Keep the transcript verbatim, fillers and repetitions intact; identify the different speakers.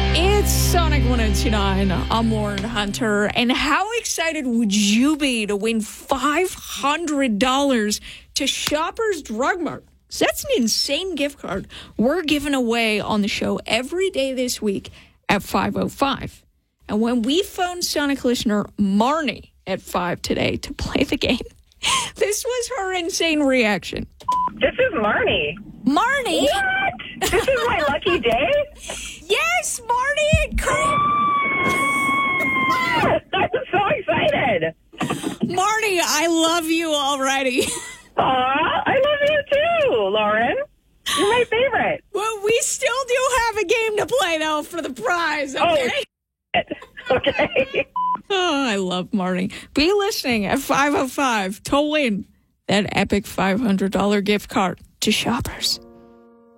Speaker 1: It's Sonic one oh two point nine. I'm Lauren Hunter. And how excited would you be to win five hundred dollars to Shoppers Drug Mart? So that's an insane gift card we're giving away on the show every day this week at five oh five. And when we phoned Sonic listener Marnie at five today to play the game, this was her insane reaction.
Speaker 2: This is Marnie.
Speaker 1: Marnie?
Speaker 2: What? This is my lucky day?
Speaker 1: Yes, Marnie! Correct.
Speaker 2: I'm so excited.
Speaker 1: Marnie, I love you already.
Speaker 2: Aw, I love you too, Lauren. You're my favorite.
Speaker 1: Well, we still do have a game to play, though, for the prize, okay?
Speaker 2: Oh, okay.
Speaker 1: Oh, I love Marnie. Be listening at five oh five to win that epic five hundred dollars gift card to Shoppers.